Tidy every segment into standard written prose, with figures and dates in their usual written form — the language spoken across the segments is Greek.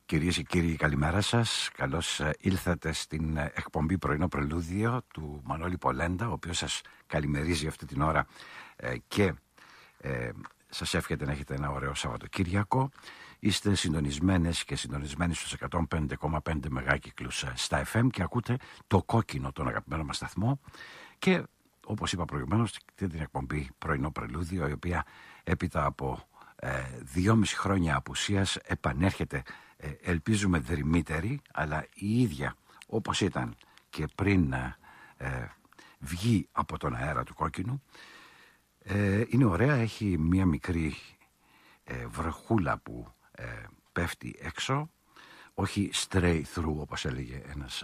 Κυρίες και κύριοι, καλημέρα σας. Καλώς ήλθατε στην εκπομπή Πρωινό Πρελούδιο του Μανώλη Πολέντα, ο οποίος σας καλημερίζει αυτή την ώρα και σας εύχεται να έχετε ένα ωραίο Σαββατοκύριακο. Είστε συντονισμένες και συντονισμένοι στους 105,5 μεγάκυκλους στα FM και ακούτε το κόκκινο, τον αγαπημένο μας σταθμό, και όπως είπα προηγουμένως την εκπομπή Πρωινό Πρελούδιο, η οποία έπειτα από 2,5 χρόνια απουσίας επανέρχεται, ελπίζουμε δρυμύτερη, αλλά η ίδια όπως ήταν και πριν βγει από τον αέρα του κόκκινου. Είναι ωραία, έχει μία μικρή βροχούλα που πέφτει έξω, όχι stray through όπως έλεγε ένας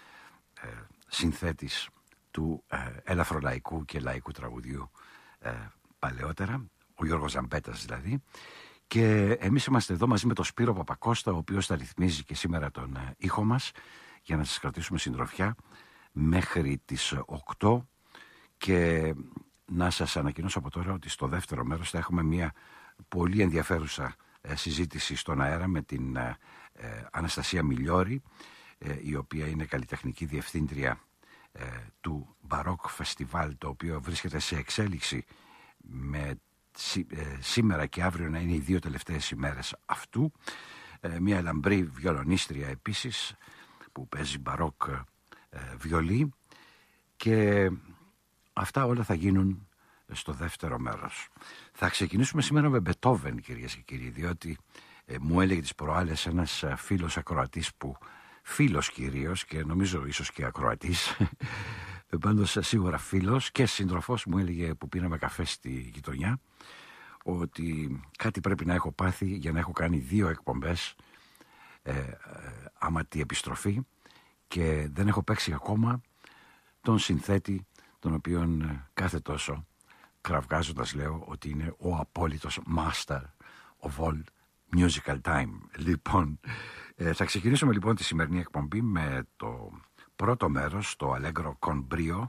συνθέτης του ελαφρολαϊκού και λαϊκού τραγουδιού παλαιότερα, ο Γιώργος Ζαμπέτας δηλαδή. Και εμείς είμαστε εδώ μαζί με τον Σπύρο Παπακώστα, ο οποίος θα ρυθμίζει και σήμερα τον ήχο μας, για να σας κρατήσουμε συντροφιά μέχρι τις 8. Και να σας ανακοινώσω από τώρα ότι στο δεύτερο μέρος θα έχουμε μια πολύ ενδιαφέρουσα συζήτηση στον αέρα με την Αναστασία Μιλιώρη, η οποία είναι καλλιτεχνική διευθύντρια του Μπαρόκ Φεστιβάλ, το οποίο βρίσκεται σε εξέλιξη, με σήμερα και αύριο να είναι οι 2 τελευταίες ημέρες αυτού. Μια λαμπρή βιολονίστρια επίσης που παίζει μπαρόκ βιολί, και αυτά όλα θα γίνουν στο δεύτερο μέρος. Θα ξεκινήσουμε σήμερα με Μπετόβεν, κυρίες και κύριοι, διότι μου έλεγε τις προάλλες ένας φίλος ακροατής, που φίλος κυρίως και νομίζω ίσως και ακροατής, πάντως σίγουρα φίλος και σύντροφος, μου έλεγε που πίναμε καφέ στη γειτονιά, ότι κάτι πρέπει να έχω πάθει για να έχω κάνει 2 εκπομπές άμα τη επιστροφή, και δεν έχω παίξει ακόμα τον συνθέτη, τον οποίον κάθε τόσο κραυγάζοντας λέω ότι είναι ο απόλυτος master of all musical time. Λοιπόν, θα ξεκινήσουμε λοιπόν τη σημερινή εκπομπή με το πρώτο μέρος, το Allegro con brio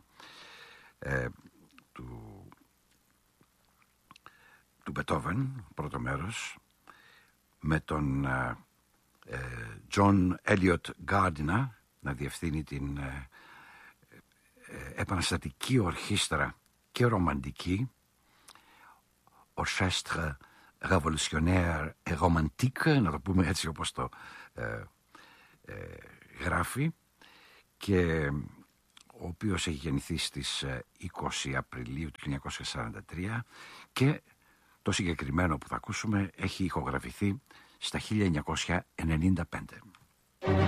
του Μπετόβεν, πρώτο μέρος, με τον John Elliot Gardiner να διευθύνει την επαναστατική ορχήστρα και ρομαντική, Orchestre Révolutionnaire et Romantique, να το πούμε έτσι όπως το γράφει, και ο οποίος έχει γεννηθεί στις 20 Απριλίου του 1943, και το συγκεκριμένο που θα ακούσουμε έχει ηχογραφηθεί στα 1995.